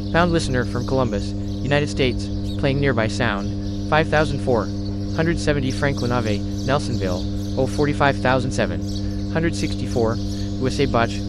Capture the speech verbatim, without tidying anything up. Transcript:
Found listener from Columbus, United States, playing nearby sound, five thousand four hundred seventy Franklin Ave, Nelsonville, oh forty-five thousand seven hundred sixty-four, U S A Butch,